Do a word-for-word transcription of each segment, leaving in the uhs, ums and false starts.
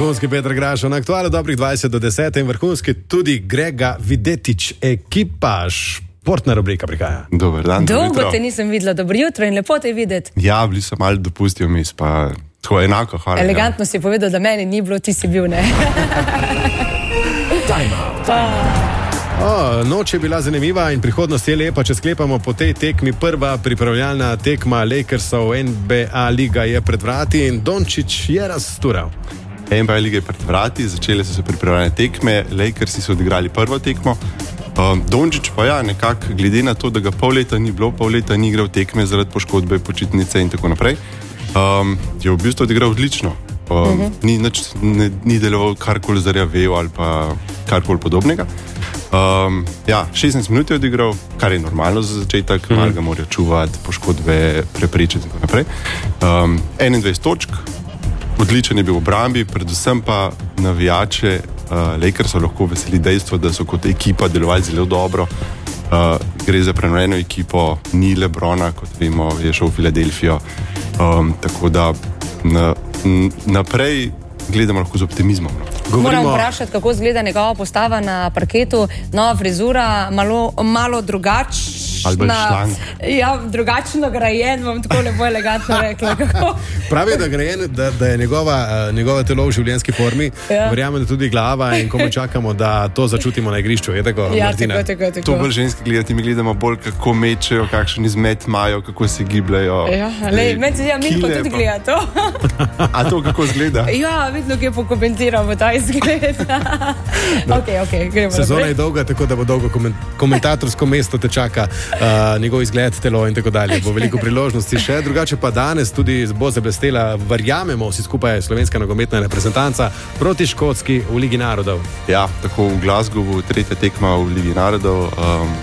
Vrhunski Peter Grašo na aktualu dobrih dvajset do deset in vrhunski tudi Grega Videtič, ekipa, športna rubrika prihaja. Dober dan. Dolgo te nisem videla, dobro jutro in lepo te videti. Ja, bili so malo dopustil mis, pa tako enako, hvala. Elegantno ja. Si povedal, da meni ni bilo, ti si bil, ne? O, noč je bila zanimiva in prihodnost je lepa, če sklepamo po tej tekmi. Prva pripravljalna tekma Lakersov, N B A liga je pred vrati in Dončić je raztural. N B A liga je pred vrati, začele so se pripravljalne tekme, Lakersi so odigrali prvo tekmo. Um, Dončić pa ja, nekako glede na to, da ga pol leta ni bilo, pol leta ni igral tekme zaradi poškodbe, počitnice in tako naprej, um, je v bistvu odigral odlično. Um, uh-huh. Ni, nič, ne, ni deloval karkoli zarjavel ali pa karkoli podobnega. Um, ja, šestnajst minut je odigral, kar je normalno za začetek, mm. malo ga morajo čuvati, poškodbe preprečiti in tako naprej. Um, enaindvajset točk, odličen je bil v obrambi, predvsem pa navijače uh, Lakersov lahko veseli dejstvo, da so kot ekipa delovali zelo dobro. Uh, gre za prenovljeno ekipo, ni LeBrona, kot vemo, je šel v Filadelfijo. Um, tako da na, n, naprej gledamo lahko z optimizmom. Govorimo... Moram vprašati, kako izgleda njegova postava na parketu, nova frizura, malo, malo drugačna. Ja, drugačno grajen, bom tako lepo elegantno rekla. Pravi, da, grajen, da, da je njegova, uh, njegova telo v življenjski formi, ja. Verjamem, da tudi glava in komu čakamo, da to začutimo na igrišču. Je tako, ja, Martina? Tako, tako, tako. To bolj ženski gledati, mi gledamo bolj, kako mečejo, kakšen izmet imajo, kako se gibljajo. Ja, lej, meni se ja, Milko tudi pa... gleda to. A to kako izgleda? Ja, vidno, kje pokomentiramo ta izgled. okay, okay, gremo Sezona naprej. je dolga, tako da bo dolgo komentatorsko mesto te čaka, uh, njegov izgled, telo in tako dalje. Bo veliko priložnosti še. Drugače pa danes tudi bo zablestela, verjamemo vsi skupaj, slovenska nogometna reprezentanca proti Škotski v Ligi narodov. Ja, tako v Glasgowu, tretja tekma v Ligi narodov. Um,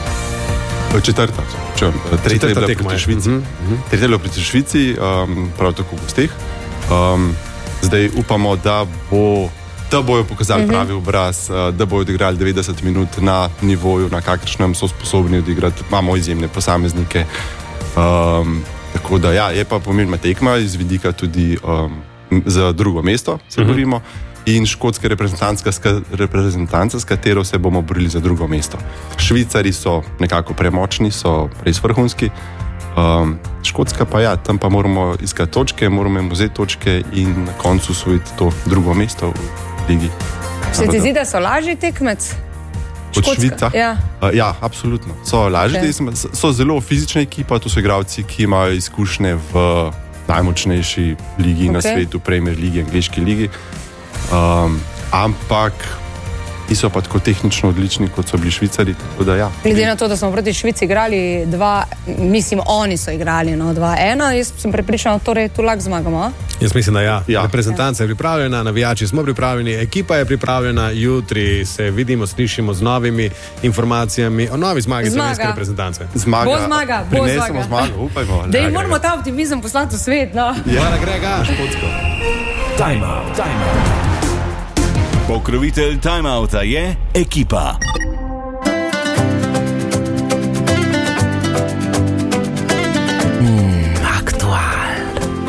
četrta, če, tretja je bila proti Švici. Uh-huh. Tretja je bila proti Švici, um, prav tako v gosteh. Um, zdaj upamo, da bo da bojo pokazali uh-huh. pravi obraz, da bojo odigrali devetdeset minut na nivoju, na kakršnem so sposobni odigrati. Imamo izjemne posameznike. Um, tako da ja, je pa pomembna tekma iz vidika tudi um, za drugo mesto, se uh-huh. govorimo, in škotska reprezentanca, s katero se bomo borili za drugo mesto. Švicari so nekako premočni, so res vrhunski. Um, Škotska pa ja, tam pa moramo iskati točke, moramo jim vzeti točke in na koncu osvojiti to drugo mesto v ligi. Se ti zdi, da so lažji tekmec? Od Švica? Ja. Uh, ja, absolutno. So lažji, okay. So zelo fizična ekipa, to so igralci, ki imajo izkušnje v najmočnejši ligi okay. na svetu, Premier ligi, angleški ligi. Um, ampak niso pa tako tehnično odlični, kot so bili Švicari. Ja. Glede na to, da smo proti Švici igrali dva, mislim, oni so igrali no, dva ena, jaz sem prepričana, torej tu lahko zmagamo. A? Jaz mislim, da ja. ja. Reprezentanca je pripravljena, navijači smo pripravljeni, ekipa je pripravljena, jutri se vidimo, slišimo z novimi informacijami o novi zmagi slovenske reprezentance. Zmaga. Bo zmaga, bo Prinesemo zmaga. zmago, upajmo. Da jim moramo ta optimizem poslati v svet, no. Ja. Hvala, Grega, Škotsko. Time out, time out. Pokrovitelj Time Outa je Ekipa.